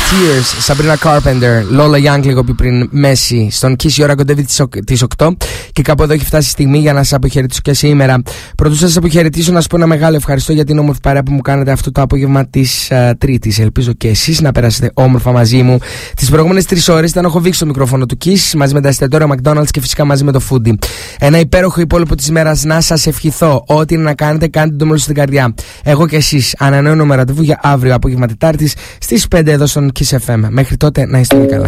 Tears, Sabrina Carpenter, Lola Young λίγο πιο πριν, Messi. Στον Kiss η ώρα κοντεύει τις 8 και κάπου εδώ έχει φτάσει η στιγμή για να σας αποχαιρετήσω και σήμερα. Πρωτού σας αποχαιρετήσω, να σας πω ένα μεγάλο ευχαριστώ για την όμορφη παρέα που μου κάνετε αυτό το απόγευμα της Τρίτης. Ελπίζω και εσείς να περάσετε όμορφα μαζί μου. Τις προηγούμενες 3 ώρες ήταν ο Χοβίξ στο μικρόφωνο του Kiss, μαζί με τα εστιατόρια McDonald's και φυσικά μαζί με το Foodie. Ένα υπέροχο υπόλοιπο της ημέρας να σας ευχηθώ. Ό,τι είναι να κάνετε, κάντε το μόλις στην καρδιά. Εγώ και εσείς ανανεώνουμε ραντεβού για αύριο απόγευμα Τετάρτης στις 5 εδώ στον Kiss FM. Μέχρι τότε να είστε καλά.